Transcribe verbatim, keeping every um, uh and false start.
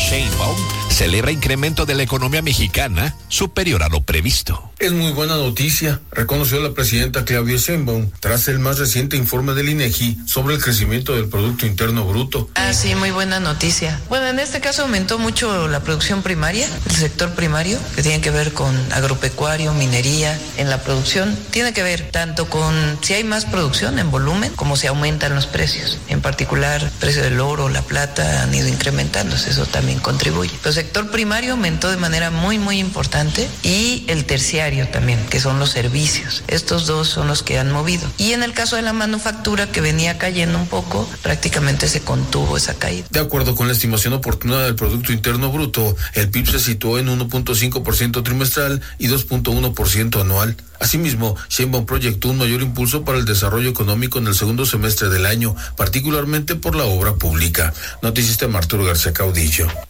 Sheinbaum celebra incremento de la economía mexicana superior a lo previsto. Es muy buena noticia, reconoció la presidenta Claudia Sheinbaum tras el más reciente informe del INEGI sobre el crecimiento del Producto Interno Bruto. Ah, sí, muy buena noticia. Bueno, en este caso aumentó mucho la producción primaria, el sector primario, que tiene que ver con agropecuario, minería, en la producción, tiene que ver tanto con si hay más producción en volumen, como si aumentan los precios. En particular, el precio del oro, la plata han ido incrementándose, eso también contribuye. El sector primario aumentó de manera muy, muy importante y el terciario también, que son los servicios. Estos dos son los que han movido. Y en el caso de la manufactura, que venía cayendo un poco, prácticamente se contuvo esa caída. De acuerdo con la estimación oportuna del Producto Interno Bruto, el P I B se situó en uno punto cinco por ciento trimestral y dos punto uno por ciento anual. Asimismo, Sheinbaum proyectó un mayor impulso para el desarrollo económico en el segundo semestre del año, particularmente por la obra pública. Noticista Arturo García Caudillo.